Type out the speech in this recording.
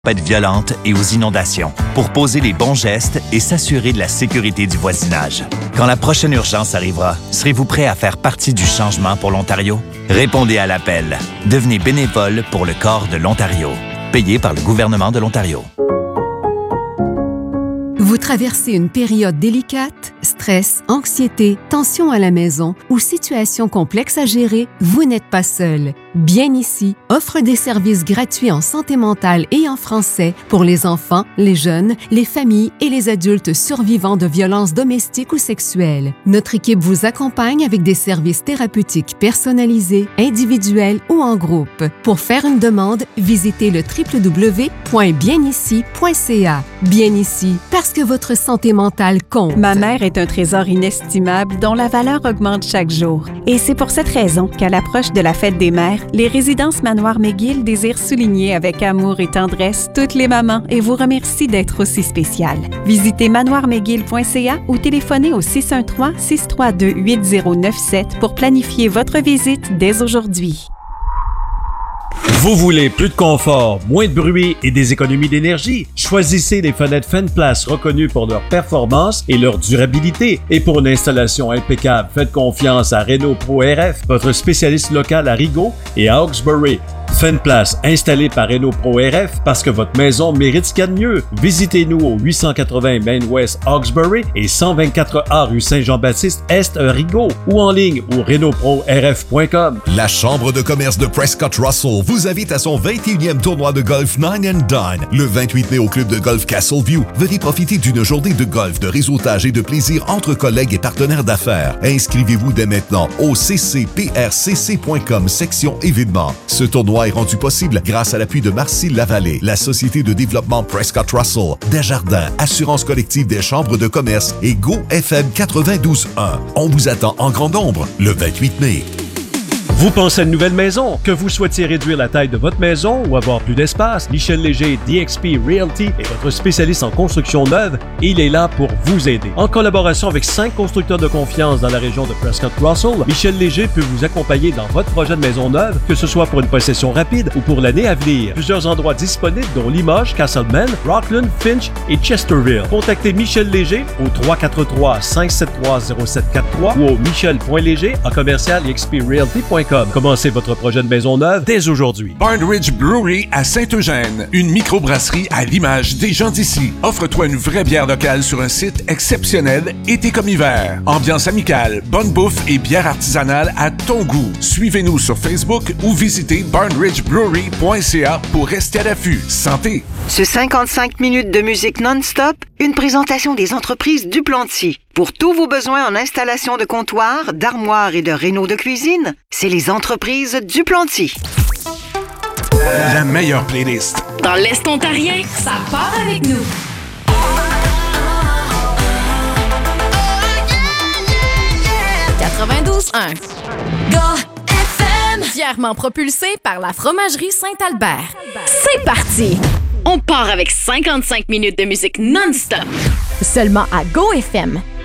tempêtes violentes et aux inondations pour poser les bons gestes et s'assurer de la sécurité du voisinage. Quand la prochaine urgence arrivera, serez-vous prêt à faire partie du changement pour l'Ontario? Répondez à l'appel. Devenez bénévole pour le Corps de l'Ontario. Payé par le gouvernement de l'Ontario. Vous traversez une période délicate? Stress, anxiété, tension à la maison ou situation complexe à gérer? Vous n'êtes pas seul. Bien ici offre des services gratuits en santé mentale et en français pour les enfants, les jeunes, les familles et les adultes survivants de violences domestiques ou sexuelles. Notre équipe vous accompagne avec des services thérapeutiques personnalisés, individuels ou en groupe. Pour faire une demande, visitez le www.bienici.ca. Bien ici, parce que votre santé mentale compte. Ma mère est un trésor inestimable dont la valeur augmente chaque jour. Et c'est pour cette raison qu'à l'approche de la fête des mères, les résidences Manoir McGill désirent souligner avec amour et tendresse toutes les mamans et vous remercient d'être aussi spéciales. Visitez manoirmcgill.ca ou téléphonez au 613-632-8097 pour planifier votre visite dès aujourd'hui. Vous voulez plus de confort, moins de bruit et des économies d'énergie? Choisissez les fenêtres Fenplast reconnues pour leur performance et leur durabilité. Et pour une installation impeccable, faites confiance à Renault Pro RF, votre spécialiste local à Rigaud et à Hawkesbury. Fenplast, installé par Renault Pro RF parce que votre maison mérite ce qu'il y a de mieux. Visitez-nous au 880 Main West Hawkesbury et 124A rue Saint-Jean-Baptiste Est Rigaud ou en ligne au renaultprorf.com. La Chambre de commerce de Prescott Russell vous invite à son 21e tournoi de golf 9 and Dine le 28 mai au club de golf Castleview. Venez profiter d'une journée de golf, de réseautage et de plaisir entre collègues et partenaires d'affaires. Inscrivez-vous dès maintenant au ccprcc.com section événements. Ce tournoi est rendu possible grâce à l'appui de Marcy Lavallée, la Société de développement Prescott Russell, Desjardins, Assurance collective des chambres de commerce et Go FM 92.1. On vous attend en grand nombre le 28 mai. Vous pensez à une nouvelle maison? Que vous souhaitiez réduire la taille de votre maison ou avoir plus d'espace? Michel Léger DXP Realty est votre spécialiste en construction neuve et il est là pour vous aider. En collaboration avec 5 constructeurs de confiance dans la région de Prescott Russell, Michel Léger peut vous accompagner dans votre projet de maison neuve, que ce soit pour une possession rapide ou pour l'année à venir. Plusieurs endroits disponibles dont Limoges, Castlemaine, Rockland, Finch et Chesterville. Contactez Michel Léger au 343-573-0743 ou au michel.léger@exprealty.com. Commencez votre projet de maison neuve dès aujourd'hui. Barn Ridge Brewery à Saint-Eugène, une microbrasserie à l'image des gens d'ici. Offre-toi une vraie bière locale sur un site exceptionnel, été comme hiver. Ambiance amicale, bonne bouffe et bière artisanale à ton goût. Suivez-nous sur Facebook ou visitez barnridgebrewery.ca pour rester à l'affût. Santé! Ce 55 minutes de musique non-stop, une présentation des entreprises Duplanty. Pour tous vos besoins en installation de comptoirs, d'armoires et de rénaux de cuisine, c'est les entreprises Duplanty. La meilleure playlist. Dans l'Est ontarien, ça part avec nous. 92.1 Go FM, fièrement propulsé par la fromagerie Saint-Albert. C'est parti! On part avec 55 minutes de musique non-stop. Seulement à Go FM.